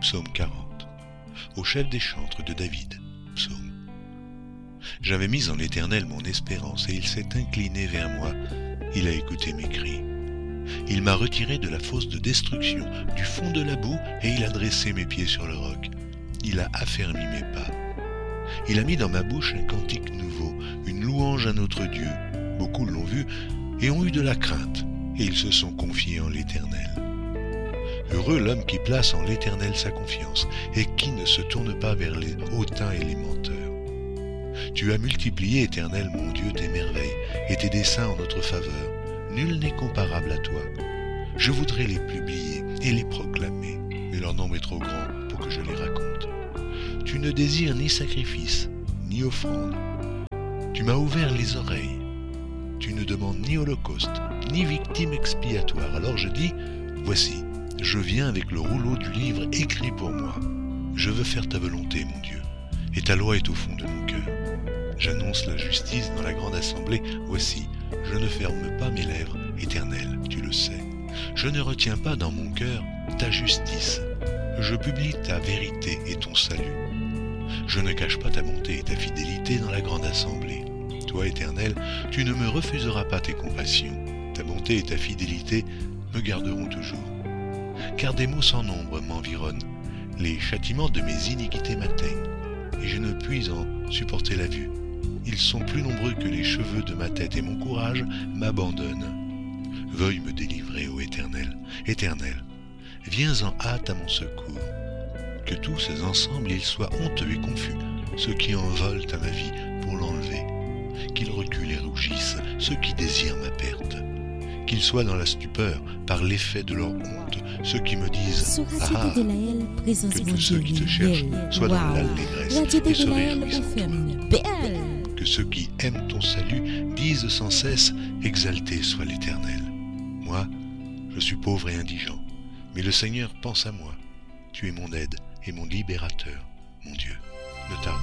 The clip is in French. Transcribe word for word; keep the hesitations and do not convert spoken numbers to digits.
Psaume quarante. Au chef des chantres de David, psaume. J'avais mis en l'Éternel mon espérance, et il s'est incliné vers moi, il a écouté mes cris. Il m'a retiré de la fosse de destruction, du fond de la boue, et il a dressé mes pieds sur le roc. Il a affermi mes pas. Il a mis dans ma bouche un cantique nouveau, une louange à notre Dieu. Beaucoup l'ont vu et ont eu de la crainte, et ils se sont confiés en l'Éternel. Heureux l'homme qui place en l'Éternel sa confiance, et qui ne se tourne pas vers les hautains et les menteurs. Tu as multiplié, Éternel, mon Dieu, tes merveilles, et tes desseins en notre faveur. Nul n'est comparable à toi. Je voudrais les publier et les proclamer, mais leur nombre est trop grand pour que je les raconte. Tu ne désires ni sacrifice, ni offrande. Tu m'as ouvert les oreilles. Tu ne demandes ni holocauste, ni victime expiatoire. Alors je dis, voici, je viens avec le rouleau du livre écrit pour moi. Je veux faire ta volonté, mon Dieu, et ta loi est au fond de mon cœur. J'annonce la justice dans la grande assemblée. Voici, je ne ferme pas mes lèvres, Éternel, tu le sais. Je ne retiens pas dans mon cœur ta justice. Je publie ta vérité et ton salut. Je ne cache pas ta bonté et ta fidélité dans la grande assemblée. Toi, Éternel, tu ne me refuseras pas tes compassions. Ta bonté et ta fidélité me garderont toujours. Car des maux sans nombre m'environnent. Les châtiments de mes iniquités m'atteignent, et je ne puis en supporter la vue. Ils sont plus nombreux que les cheveux de ma tête, et mon courage m'abandonne. Veuille me délivrer, ô Éternel. Éternel, viens en hâte à mon secours. Que tous ensemble ils soient honteux et confus, ceux qui en veulent à ma vie pour l'enlever. Qu'ils reculent et rougissent, ceux qui désirent ma perte. Qu'ils soient dans la stupeur par l'effet de leur honte, ceux qui me disent « Ah ah !» Que tous ceux qui te cherchent soient dans l'allégresse et se réjouissent en toi. Que ceux qui aiment ton salut disent sans cesse « Exalté soit l'Éternel ». Moi, je suis pauvre et indigent, mais le Seigneur pense à moi. Tu es mon aide et mon libérateur, mon Dieu. Ne tarde